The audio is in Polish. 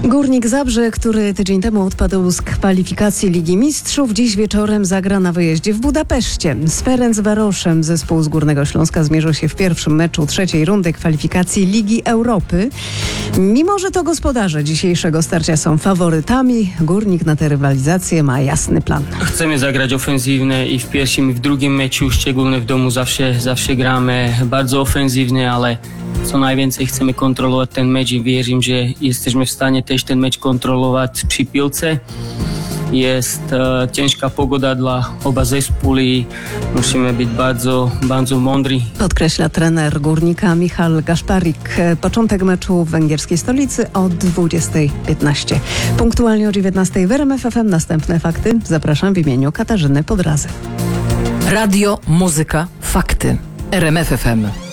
Górnik Zabrze, który tydzień temu odpadł z kwalifikacji Ligi Mistrzów, dziś wieczorem zagra na wyjeździe w Budapeszcie. Z Ferencvaroszem zespół z Górnego Śląska zmierzył się w pierwszym meczu trzeciej rundy kwalifikacji Ligi Europy. Mimo że to gospodarze dzisiejszego starcia są faworytami, Górnik na tę rywalizację ma jasny plan. Chcemy zagrać ofensywnie i w pierwszym i w drugim meczu, szczególnie w domu zawsze gramy bardzo ofensywnie, ale co najwięcej chcemy kontrolować ten mecz i wierzę, że jesteśmy w stanie też ten mecz kontrolować przy piłce. Jest ciężka pogoda dla oba zespołów i musimy być bardzo mądrzy. Podkreśla trener Górnika Michal Gaszparik. Początek meczu w węgierskiej stolicy o 20:15. Punktualnie o 19:00 w RMF FM. Następne fakty. Zapraszam w imieniu Katarzyny Podrazy. Radio, muzyka, fakty. RMF FM.